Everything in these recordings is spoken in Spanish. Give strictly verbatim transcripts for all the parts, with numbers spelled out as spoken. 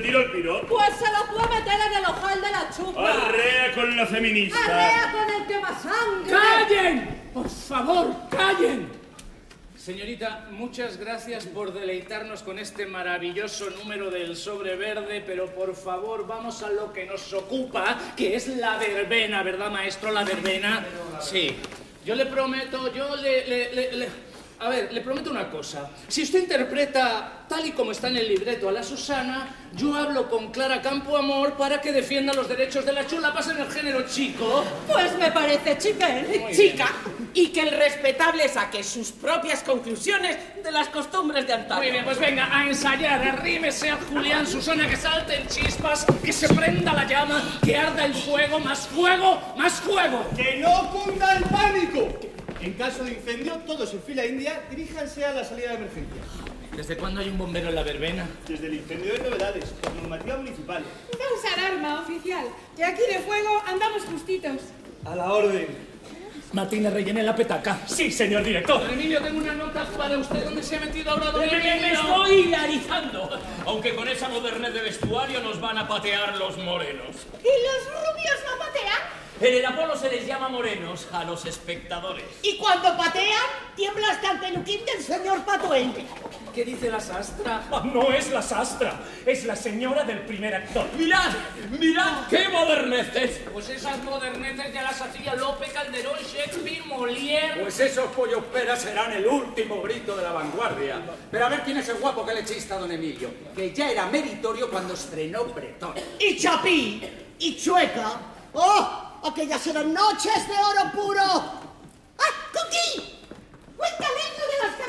tiro el piro? Pues se lo puede meter en el ojal de la chupa. Arrea con la feminista. Arrea con el quemasangre. ¡Callen! Por favor, callen. Señorita, muchas gracias por deleitarnos con este maravilloso número del Sobre Verde, pero por favor vamos a lo que nos ocupa, que es la verbena, ¿verdad, maestro? La verbena. Sí. Yo le prometo, yo le... le, le, le... A ver, le prometo una cosa. Si usted interpreta tal y como está en el libreto a la Susana, yo hablo con Clara Campoamor para que defienda los derechos de las chulapas en el género chico. Pues me parece chipén. Chica, y que el respetable saque sus propias conclusiones de las costumbres de antaño. Muy bien, pues venga, a ensayar. Arrímese a Julián, Susana, que salten chispas, que se prenda la llama, que arda el fuego, más fuego, más fuego. ¡Que no cunda el pánico! En caso de incendio, todos en fila india, diríjanse a la salida de emergencia. ¿Desde cuándo hay un bombero en la verbena? Desde el incendio de novedades, por normativa municipal. Falsa alarma, oficial, que aquí de fuego andamos justitos. A la orden. Martina, rellene la petaca. Sí, señor director. Don Emilio, tengo una nota para usted. ¿Dónde se ha metido ahora don Emilio? Me estoy hilarizando. Aunque con esa modernez de vestuario nos van a patear los morenos. ¿Y los rubios no patean? En el Apolo se les llama morenos a los espectadores. Y cuando patean, tiembla hasta el peluquín del señor Patuende. ¿Qué dice la sastra? Ah, no es la sastra, es la señora del primer actor. ¡Mirad! ¡Mirad qué moderneces! Pues esas moderneces ya las hacía Lope, Calderón, Shakespeare, Molière. Pues esos pollos peras serán el último grito de la vanguardia. Pero a ver quién es el guapo que le chista a don Emilio, que ya era meritorio cuando estrenó Bretón. Y Chapí, y Chueca. ¡Oh! Aquellas eran noches de oro puro. ¡Ah, Coquí! ¡Cuéntaleño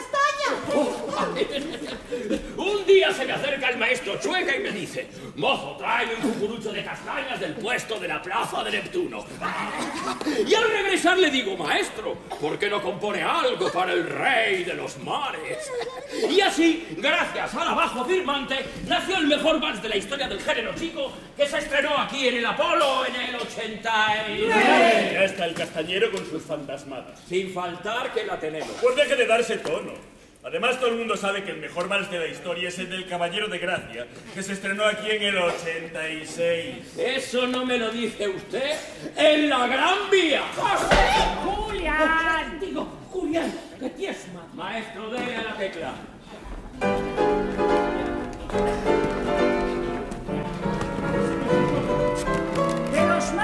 de las castañas! Un día se me acerca el maestro Chueca y me dice: mozo, tráeme un cucurucho de castañas del puesto de la plaza de Neptuno. Y al regresar le digo: maestro, ¿por qué no compone algo para el rey de los mares? Y así, gracias al abajo firmante, nació el mejor vals de la historia del género chico, que se estrenó aquí en el Apolo en el ochenta y nueve. Ya está el castañero con sus fantasmadas. Sin faltar que la tenemos. Pues deje de darse tono. Además, todo el mundo sabe que el mejor vals de la historia es el del Caballero de Gracia, que se estrenó aquí en el ochenta y seis. Eso no me lo dice usted en la Gran Vía. ¡Julián! Digo, Julián, que tiesma. Maestro, dele a la tecla.